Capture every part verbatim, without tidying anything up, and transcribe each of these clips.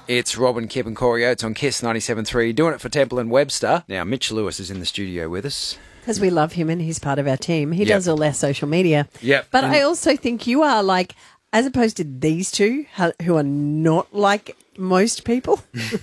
It's Robin, Kip and Corey Oates on Kiss ninety-seven point three, doing it for Temple and Webster. Now, Mitch Lewis is in the studio with us. Because we love him and he's part of our team. He Yep. does all our social media. Yep. But And- I also think you are like, as opposed to these two, ho- who are not like most people.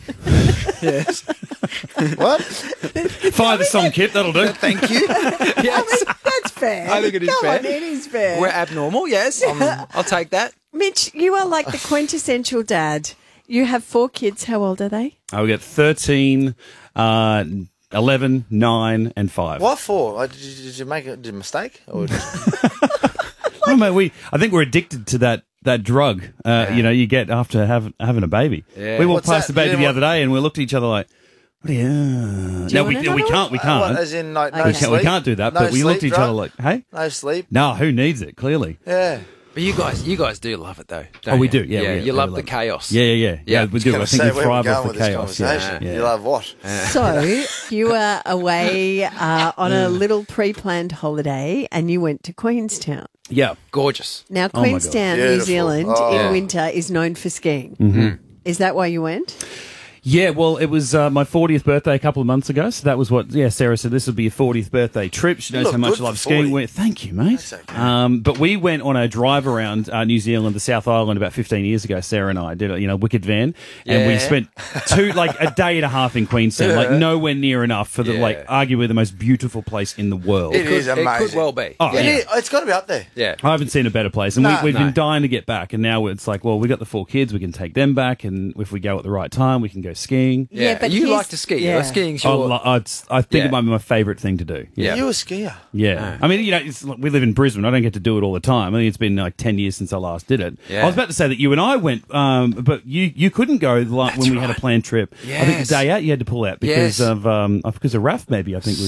Yes. What? Fire the song, Kip. That'll do. Thank you. Yes. That's fair. I think it is Come fair. on, it is fair. We're abnormal, yes. Um, I'll take that. Mitch, you are like the quintessential dad. You have four kids. How old are they? Oh, we got thirteen, uh, eleven, nine, and five. What for? Like, did, you, did you make a, did you mistake? Or just... Oh, mate, we, I think we're addicted to that, that drug, uh, Yeah. you know, you get after have, having a baby. Yeah. We walked What's past that? the baby You the didn't other day and we looked at each other like, what are you? No, you we, want we another can't, we Uh, can't. what, as in, like, no Okay. we, can't sleep? we can't do that, No but we looked at sleep each other drug? like, hey? No sleep? No, who needs it, clearly. Yeah. But you guys, you guys do love it though. Don't Oh, we you? do, yeah. Yeah, we- you we love love the it. chaos. Yeah, yeah, yeah. Yeah. Yeah, we do. I Gonna think say, we where thrive we off going the with this chaos. conversation? Yeah, You yeah. love what? So you are away uh, on a little pre-planned holiday and you went to Queenstown. Yeah. Gorgeous. Now, Oh my God. Queenstown, New Beautiful. Zealand, Oh. in Yeah. winter is known for skiing. Mm-hmm. Is that why you went? Yeah, well, it was uh, my fortieth birthday a couple of months ago, so that was what, yeah, Sarah said this would be your fortieth birthday trip. She knows look how much good I love for skiing. forty. We- Thank you, mate. That's okay. Um, but we went on a drive around uh, New Zealand, the South Island, about fifteen years ago, Sarah and I did a, you know, wicked van, and we Yeah. spent two, like, a day and a half in Queenstown, like, nowhere near enough for the, Yeah. like, arguably the most beautiful place in the world. It Could- is It could amazing. well be. Oh, It yeah. is- It's got to be up there. Yeah. I haven't seen a better place, and No, we, we've no. been dying to get back, and now it's like, well, we got the four kids, we can take them back, and if we go at the right time, we can go skiing. Yeah, but you here's- like to ski. yeah. Yeah. Skiing's I, your... lo- I, I think Yeah. it might be my favourite thing to do. Yeah. You a skier. Yeah. I mean, you know, it's, we live in Brisbane. I don't get to do it all the time. I think it's been like ten years since I last did it. Yeah. I was about to say that you and I went, um, but you, you couldn't go the la- when we had a right. planned trip. I think Yes. the day out you had to pull out because Yes. of um, uh, because of R A F maybe, I think.